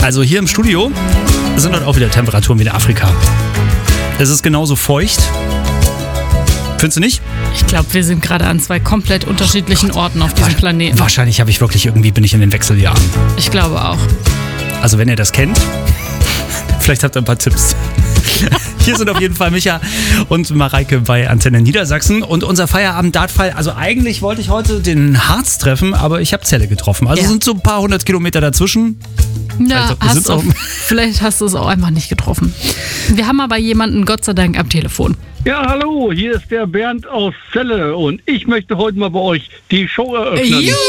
Also hier im Studio sind heute auch wieder Temperaturen wie in Afrika. Es ist genauso feucht. Findest du nicht? Ich glaube, wir sind gerade an 2 komplett unterschiedlichen Orten auf diesem Planeten. Wahrscheinlich bin ich in den Wechseljahren. Ich glaube auch. Also wenn ihr das kennt, vielleicht habt ihr ein paar Tipps. Hier sind auf jeden Fall Micha und Mareike bei Antenne Niedersachsen und unser Feierabend-Dartfall. Also eigentlich wollte ich heute den Harz treffen, aber ich habe Celle getroffen. Also sind so ein paar 100 Kilometer dazwischen. Ja, vielleicht hast du es auch einfach nicht getroffen. Wir haben aber jemanden, Gott sei Dank, am Telefon. Ja, hallo, hier ist der Bernd aus Celle und ich möchte heute mal bei euch die Show eröffnen. Juhu!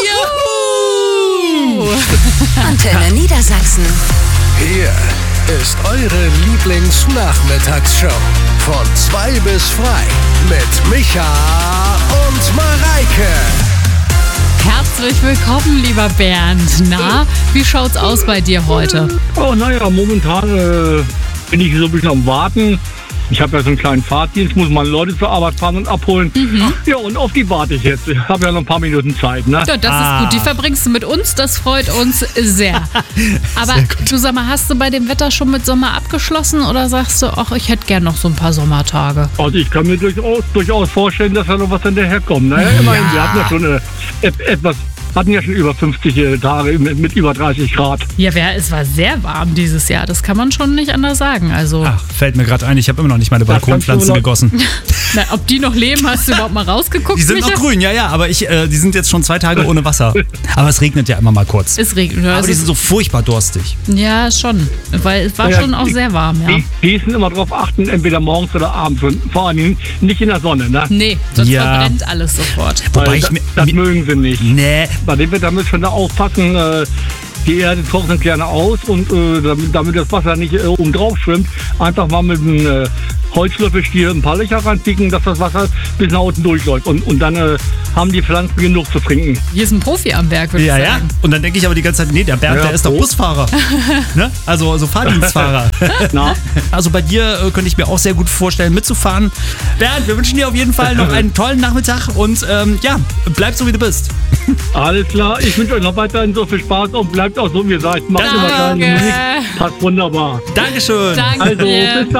Antenne Niedersachsen. Hier ist eure Lieblingsnachmittagsshow von 2 bis frei mit Micha und Mareike. Herzlich willkommen, lieber Bernd. Na, wie schaut's aus bei dir heute? Oh, naja, momentan bin ich so ein bisschen am Warten. Ich habe ja so einen kleinen Fahrtdienst, muss meine Leute zur Arbeit fahren und abholen. Ja, und auf die warte ich jetzt. Ich habe ja noch ein paar Minuten Zeit, ne? Ja, das ist gut. Die verbringst du mit uns, das freut uns sehr. Aber du sag mal, hast du bei dem Wetter schon mit Sommer abgeschlossen oder sagst du, ach, ich hätte gern noch so ein paar Sommertage? Also ich kann mir durchaus vorstellen, dass da noch was hinterherkommt. Naja, immerhin, wir hatten ja schon hatten ja schon über 50 Tage mit über 30 Grad. Ja, es war sehr warm dieses Jahr. Das kann man schon nicht anders sagen. Also, Ach, fällt mir gerade ein, ich habe immer noch nicht meine Balkonpflanzen gegossen. Na, ob die noch leben, hast du überhaupt mal rausgeguckt? Die sind noch grün, ja, aber die sind jetzt schon 2 Tage ohne Wasser. Aber es regnet ja immer mal kurz. Es regnet. Aber die sind so furchtbar durstig. Ja, schon. Weil es war schon auch sehr warm, ja. Die müssen immer darauf achten, entweder morgens oder abends. Und vor allem nicht in der Sonne, ne? Nee, sonst verbrennt alles sofort. Wobei das mögen sie nicht. Nee. Bei dem Wetter müssen wir da aufpassen, die Erde trocknet gerne aus und damit das Wasser nicht oben drauf schwimmt, einfach mal mit einem Holzlöffelstiel ein paar Löcher reinpicken, dass das Wasser bis nach unten durchläuft. Und dann haben die Pflanzen genug zu trinken. Hier ist ein Profi am Werk, würde ich sagen. Ja. Und dann denke ich aber die ganze Zeit, nee, der Bernd, der ist doch Busfahrer. Ne? Also Fahrdienstfahrer. Na? Also bei dir könnte ich mir auch sehr gut vorstellen, mitzufahren. Bernd, wir wünschen dir auf jeden Fall noch einen tollen Nachmittag und bleib so, wie du bist. Alles klar, ich wünsche euch noch weiterhin so viel Spaß und bleibt auch so, wie ihr seid. Macht immer keinen Musik. Passt wunderbar. Dankeschön. Danke. Also, bis dann.